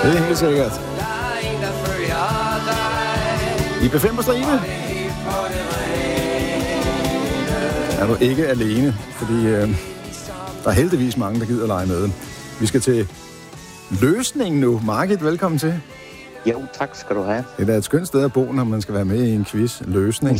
Det er helt sikkert. I B5 på stribe. Er du ikke alene, fordi der er heldigvis mange, der gider lege med. Vi skal til løsningen nu. Margit, velkommen til. Jo, tak skal du have. Det er da et skønt sted at bo, når man skal være med i en quiz. Løsning.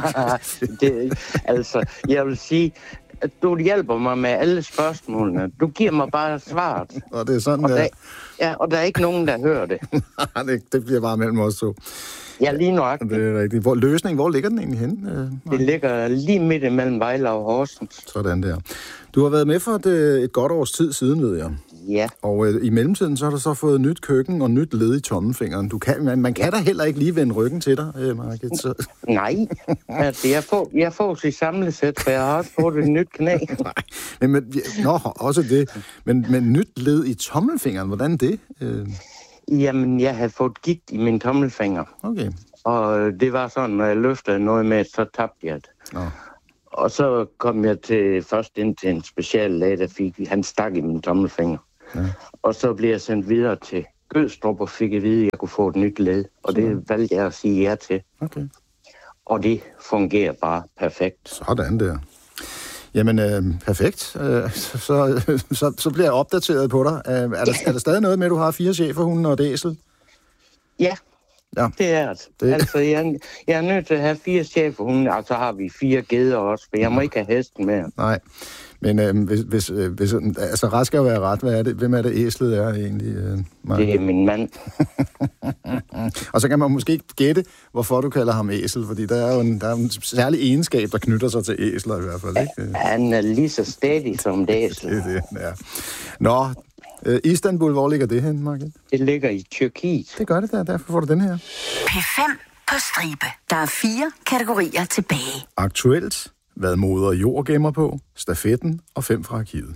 Jeg vil sige, at du hjælper mig med alle spørgsmålene. Du giver mig bare svaret. Og det er sådan, og og der er ikke nogen, der hører det. det bliver bare mellem os to. Ja, lige nok. Det er rigtigt. Hvor ligger den egentlig henne? Det ligger lige midt imellem Vejle og Horsens. Sådan der. Du har været med for et godt års tid siden, ved jeg. Ja. Og i mellemtiden så har du så fået nyt køkken og nyt led i tommelfingeren. Man kan da heller ikke lige vende ryggen til dig, Margit. Så. Nej, altså jeg får sit samlesæt, for jeg har også fået et nyt knæ. Nej, også det. Men nyt led i tommelfingeren, hvordan det? Jamen, jeg havde fået gigt i min tommelfinger. Okay. Og det var sådan, når jeg løftede noget med, så tabte jeg det. Nå. Og så kom jeg først ind til en speciallæge, han stak i min tommelfinger. Ja. Og så blev jeg sendt videre til Gødstrup og fik at vide, at jeg kunne få et nyt led. Og det valgte jeg at sige ja til. Okay. Og det fungerer bare perfekt. Sådan der. Jamen, perfekt. Så bliver jeg opdateret på dig. Er der stadig noget med, at du har 4 cheferhunde og et æsel? Ja, det er det. Altså, jeg er nødt til at have 4 cheferhunde, og så har vi 4 geder også, for jeg må ikke have hesten med. Nej, men hvis altså ret skal jo være ret. Hvem er det æslet er egentlig? Det er min mand. Og så kan man måske gætte, hvorfor du kalder ham æsel, fordi der er en særlig egenskab, der knytter sig til æsler i hvert fald, ikke? Han er lige så stædig som det æsel. Det, ja. Nå, Istanbul, hvor ligger det hen, Margit? Det ligger i Tyrkiet. Det gør det der, derfor får du den her. P5 på stribe. Der er 4 kategorier tilbage. Aktuelt, hvad moder jord gemmer på, stafetten og 5 fra arkivet.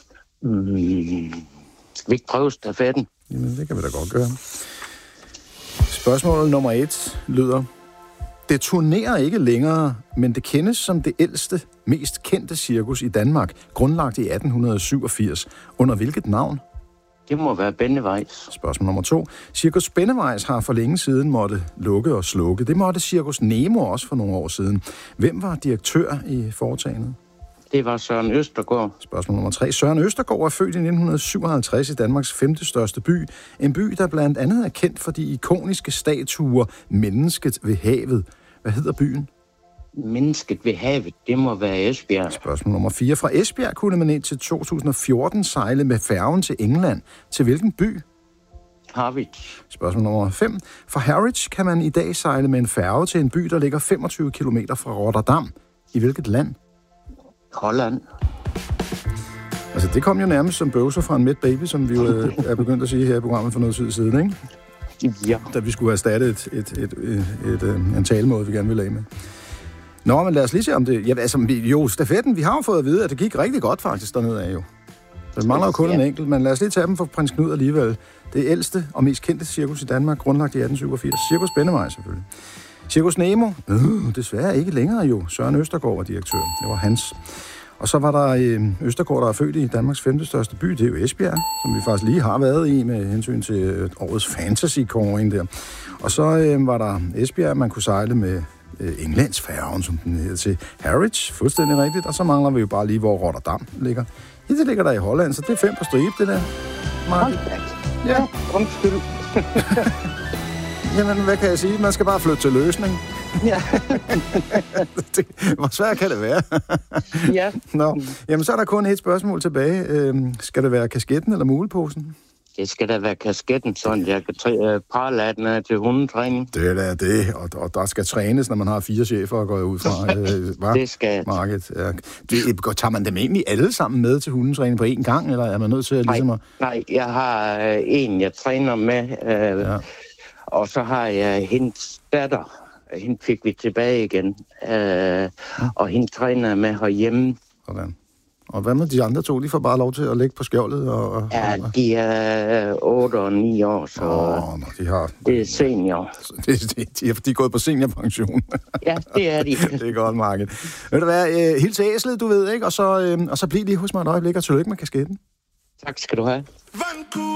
Skal vi ikke prøve stafetten? Jamen, det kan vi da godt gøre. Spørgsmål nummer 1 lyder: det turnerer ikke længere, men det kendes som det ældste, mest kendte cirkus i Danmark, grundlagt i 1887. Under hvilket navn? Det må være Bennevejs. Spørgsmål nummer 2. Cirkus Bennevejs har for længe siden måtte lukke og slukke. Det måtte Cirkus Nemo også for nogle år siden. Hvem var direktør i foretagendet? Det var Søren Østergaard. Spørgsmål nummer 3. Søren Østergaard er født i 1957 i Danmarks 5. største by. En by, der blandt andet er kendt for de ikoniske statuer Mennesket ved havet. Hvad hedder byen? Mennesket ved havet, det må være Esbjerg. Spørgsmål nummer 4. Fra Esbjerg kunne man indtil 2014 sejle med færgen til England. Til hvilken by? Harwich. Spørgsmål nummer 5. Fra Harwich kan man i dag sejle med en færge til en by, der ligger 25 km fra Rotterdam. I hvilket land? Holland. Altså, det kom jo nærmest som bøvser fra en mæt baby, som vi jo er begyndt at sige her i programmet for noget tid siden, ikke? Ja. Da vi skulle erstatte en talemåde, vi gerne ville af med. Nå, men lad os lige se om det. Ja, altså, stafetten, vi har jo fået at vide, at det gik rigtig godt faktisk dernede af jo. Så det mangler jo kun en enkelt, men lad os lige tage dem for prins Knud alligevel. Det ældste og mest kendte cirkus i Danmark, grundlagt i 1887. Cirkus Bennevej selvfølgelig. Cirkus Nemo, desværre ikke længere jo. Søren Østergaard var direktør. Det var hans. Og så var der Østergaard, der er født i Danmarks 5. største by. Det er jo Esbjerg, som vi faktisk lige har været i med hensyn til årets fantasy-kåring der. Og så var der Esbjerg, man kunne sejle med Englandsfærgen, som den hedder, til Harwich, fuldstændig rigtigt. Og så mangler vi jo bare lige, hvor Rotterdam ligger. Ja, det ligger der i Holland, så det er 5 på stribe, det der. Ja, undskyld. Jamen, hvad kan jeg sige? Man skal bare flytte til løsning. Ja. Hvor svært kan det være? Ja. Nå, jamen så er der kun et spørgsmål tilbage. Skal det være kasketten eller muleposen? Det skal da være kasketten, sådan jeg kan prale af den til hundetræning. Det er da det, og der skal trænes, når man har 4 chefer at gå ud fra. Det skal. Market. Ja. Tager man dem egentlig alle sammen med til hundetræning på én gang, eller er man nødt til at ligesom Nej, jeg har en, jeg træner med, ja. Og så har jeg hendes datter. Hende fik vi tilbage igen, og hende træner med herhjemme. Sådan. Og hvad med de andre 2? De får bare lov til at ligge på skjoldet? Ja, de er 8 og 9 år, så det er senior. De er gået på seniorpension. Ja, det er de. Det er godt, Margit. Ved du hvad, helt til æslet, du ved, ikke? Og så bliv lige hos mig et øjeblik, og tillykke med kasketten. Tak skal du have.